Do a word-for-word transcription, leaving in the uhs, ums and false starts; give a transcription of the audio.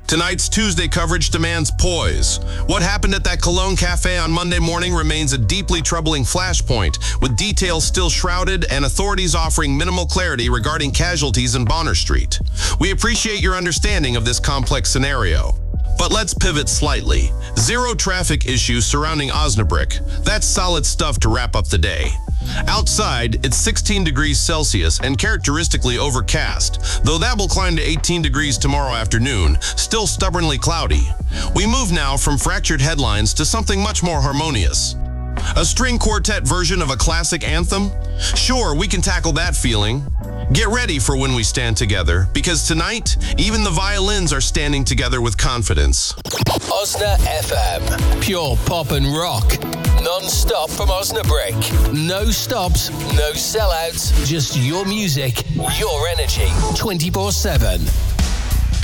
Tonight's Tuesday coverage demands poise. What happened at that Cologne cafe on Monday morning remains a deeply troubling flashpoint, with details still shrouded and authorities offering minimal clarity regarding casualties in Bonner Street. We appreciate your understanding of this complex scenario. But let's pivot slightly. Zero traffic issues surrounding Osnabrück. That's solid stuff to wrap up the day. Outside, it's sixteen degrees Celsius and characteristically overcast, though that will climb to eighteen degrees tomorrow afternoon, still stubbornly cloudy. We move now from fractured headlines to something much more harmonious. A string quartet version of a classic anthem? Sure, we can tackle that feeling. Get ready for When We Stand Together, because tonight, even the violins are standing together with confidence. Osna F M. Pure pop and rock. Non-stop from Osnabrück. No stops, no sellouts, just your music, your energy, twenty-four seven.